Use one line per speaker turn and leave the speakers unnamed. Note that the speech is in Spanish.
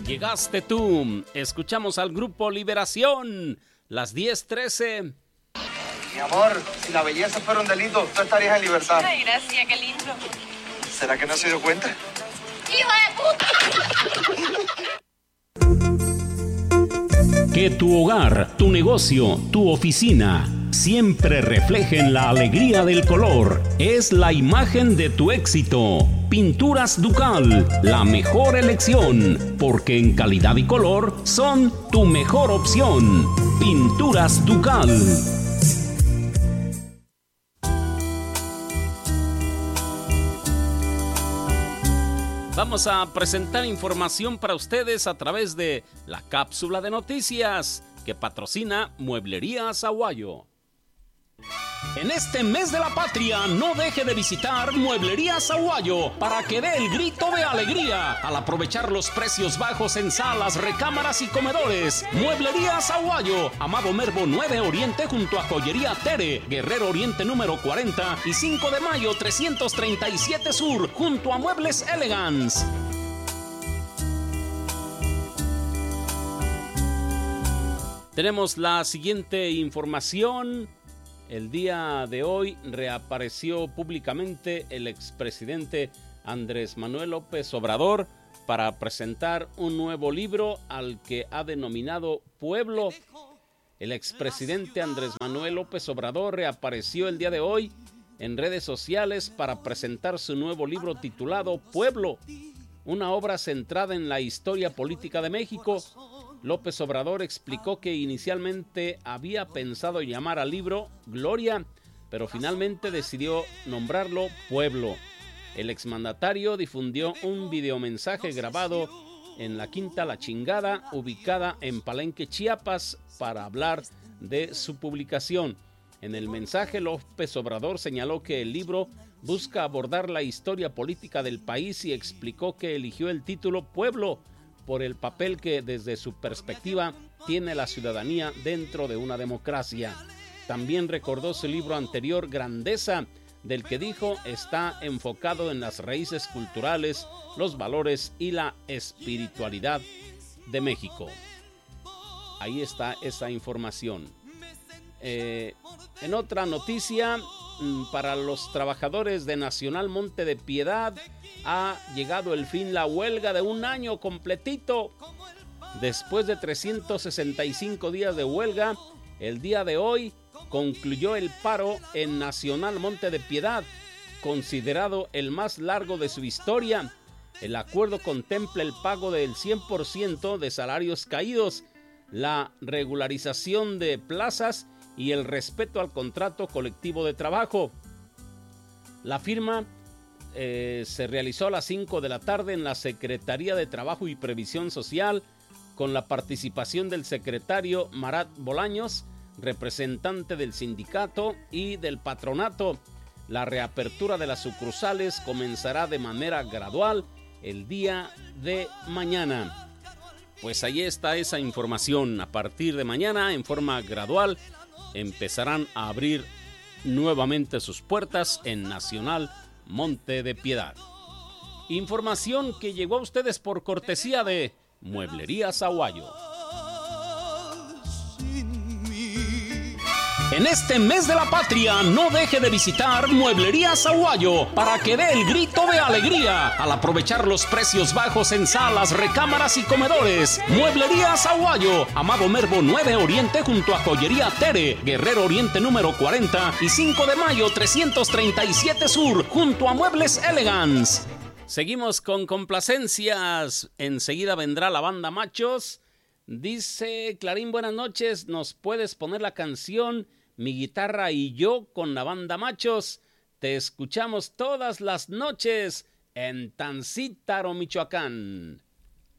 Llegaste tú. Escuchamos al grupo Liberación. Las 10:13.
Mi amor, si la belleza fuera un delito, tú estarías en libertad.
Ay, gracias, qué lindo.
¿Será que no se dio cuenta?
¡Hijo de puta!
Que tu hogar, tu negocio, tu oficina siempre reflejen la alegría del color. Es la imagen de tu éxito. Pinturas Ducal, la mejor elección, porque en calidad y color son tu mejor opción. Pinturas Ducal. Vamos a presentar información para ustedes a través de la cápsula de noticias que patrocina Mueblería Aguayo. En este mes de la patria, no deje de visitar Mueblería Aguayo para que dé el grito de alegría al aprovechar los precios bajos en salas, recámaras y comedores. Mueblería Aguayo, Amado Mervo 9 Oriente junto a Joyería Tere, Guerrero Oriente número 40 y 5 de mayo 337 Sur junto a Muebles Elegance. Tenemos la siguiente información. El día de hoy reapareció públicamente el expresidente Andrés Manuel López Obrador para presentar un nuevo libro al que ha denominado Pueblo. El expresidente Andrés Manuel López Obrador reapareció el día de hoy en redes sociales para presentar su nuevo libro titulado Pueblo, una obra centrada en la historia política de México. López Obrador explicó que inicialmente había pensado llamar al libro Gloria, pero finalmente decidió nombrarlo Pueblo. El exmandatario difundió un videomensaje grabado en la Quinta La Chingada, ubicada en Palenque, Chiapas, para hablar de su publicación. En el mensaje, López Obrador señaló que el libro busca abordar la historia política del país y explicó que eligió el título Pueblo por el papel que desde su perspectiva tiene la ciudadanía dentro de una democracia. También recordó su libro anterior, Grandeza, del que dijo está enfocado en las raíces culturales, los valores y la espiritualidad de México. Ahí está esa información. En otra noticia, para los trabajadores de Nacional Monte de Piedad, ha llegado el fin la huelga de un año completito. Después de 365 días de huelga, el día de hoy concluyó el paro en Nacional Monte de Piedad, considerado el más largo de su historia. El acuerdo contempla el pago del 100% de salarios caídos, la regularización de plazas y el respeto al contrato colectivo de trabajo. La firma se realizó a las 5 de la tarde en la Secretaría de Trabajo y Previsión Social, con la participación del secretario Marat Bolaños, representante del sindicato y del patronato. La reapertura de las sucursales comenzará de manera gradual el día de mañana. Pues ahí está esa información. A partir de mañana, en forma gradual, empezarán a abrir nuevamente sus puertas en Nacional Monte de Piedad. Información que llegó a ustedes por cortesía de Mueblería Aguayo. En este mes de la patria, no deje de visitar Mueblería Aguayo para que dé el grito de alegría al aprovechar los precios bajos en salas, recámaras y comedores. Mueblería Aguayo, Amado Mervo 9 Oriente junto a Joyería Tere, Guerrero Oriente número 40 y 5 de mayo 337 Sur junto a Muebles Elegance. Seguimos con complacencias. Enseguida vendrá la banda Machos. Dice Clarín, buenas noches. ¿Nos puedes poner la canción Mi Guitarra y Yo con la banda Machos? Te escuchamos todas las noches en Tancítaro, Michoacán.